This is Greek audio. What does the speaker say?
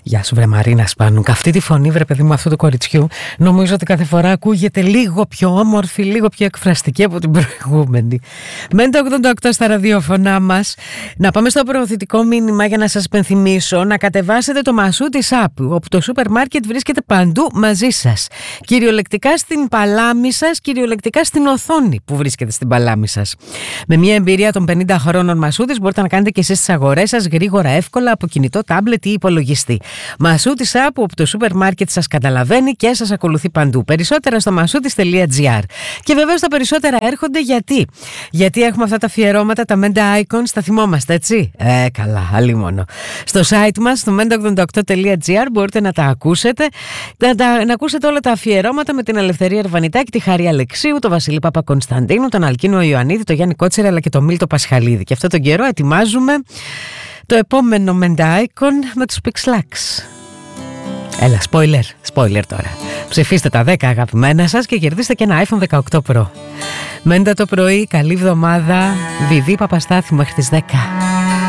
Γεια σου βρε Μαρίνα Σπάνουκα. Αυτή τη φωνή βρε παιδί μου αυτού του κοριτσιού νομίζω ότι κάθε φορά ακούγεται λίγο πιο όμορφη, λίγο πιο εκφραστική από την προηγούμενη. Μέντε 88 στα ραδιόφωνά μας. Να πάμε στο προωθητικό μήνυμα για να σας υπενθυμίσω να κατεβάσετε το Μασούτις App, όπου το σούπερ μάρκετ βρίσκεται παντού μαζί σας. Κυριολεκτικά στην παλάμη σας, κυριολεκτικά στην οθόνη που βρίσκεται στην παλάμη σας. Με μια εμπειρία των 50 χρόνων Μασούτις μπορείτε να κάνετε και εσείς τις αγορές σας γρήγορα, εύκολα από κινητό, τάμπλετ ή υπολογιστή. Μασούτις App, όπου το σούπερ μάρκετ σας καταλαβαίνει και σας ακολουθεί παντού. Περισσότερα στο masoutis.gr. Και βεβαίως τα περισσότερα έρχονται γιατί έχουμε αυτά τα αφιερώματα, τα Menda Icons, τα θυμόμαστε έτσι. Καλά, αλίμονο. Στο site μας, στο menda88.gr, μπορείτε να τα ακούσετε, να ακούσετε όλα τα αφιερώματα με την Ελευθερία Ερβανιτάκη, τη Χαρή Αλεξίου, τον Βασίλη Παπακονσταντίνου, τον Αλκίνο Ιωαννίδη, τον Γιάννη Κότσερα αλλά και τον Μίλτο Πασχαλίδη. Και αυτόν τον καιρό ετοιμάζουμε το επόμενο Menda Icon με τους Pixlax. Έλα, spoiler τώρα. Ψηφίστε τα 10 αγαπημένα σας και κερδίστε και ένα iPhone 18 Pro. Μέντα το πρωί, καλή εβδομάδα. Βιβί Παπαστάθη μέχρι τις 10.